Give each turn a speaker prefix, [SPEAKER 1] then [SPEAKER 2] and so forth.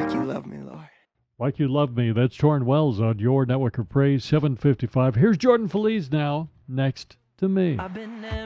[SPEAKER 1] like you love me, Lord.
[SPEAKER 2] Like You Love Me. That's Torrin Wells on your Network of Praise, 7:55. Here's Jordan Feliz now, Next to Me.
[SPEAKER 1] I've been